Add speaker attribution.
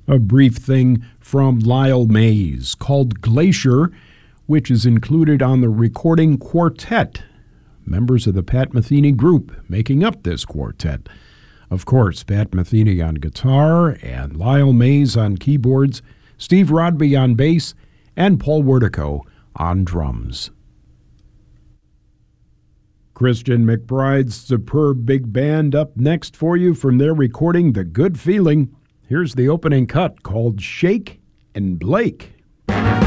Speaker 1: a brief thing from Lyle Mays called Glacier, which is included on the recording Quartet, members of the Pat Metheny Group making up this quartet. Of course, Pat Metheny on guitar and Lyle Mays on keyboards, Steve Rodby on bass, and Paul Wertico on drums. Christian McBride's superb big band up next for you from their recording The Good Feeling. Here's the opening cut called Shake and Blake.